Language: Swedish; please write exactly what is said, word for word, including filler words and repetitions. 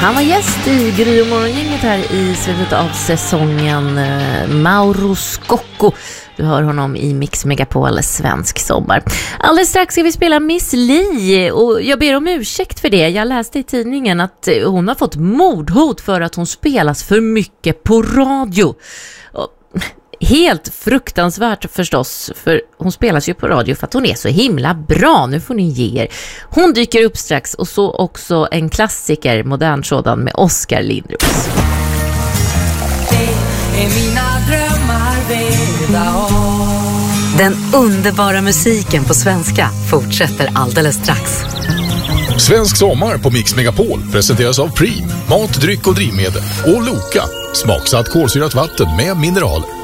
Han var gäst i Gry och morgongänget här i slutet av säsongen. Mauro Scocco. Du hör honom i Mix Megapol svensk sommar. Alldeles strax ska vi spela Miss Li. Och jag ber om ursäkt för det. Jag läste i tidningen att hon har fått mordhot för att hon spelas för mycket på radio. Och helt fruktansvärt förstås, för hon spelas ju på radio för att hon är så himla bra. Nu får ni ge er. Hon dyker upp strax, och så också en klassiker, modern sådan, med Oskar Lindros. Det är mina drömmar veda av. Den underbara musiken på svenska fortsätter alldeles strax. Svensk sommar på Mix Megapol presenteras av Preem, mat, dryck och drivmedel, och Loka, smaksatt kolsyrat vatten med mineraler.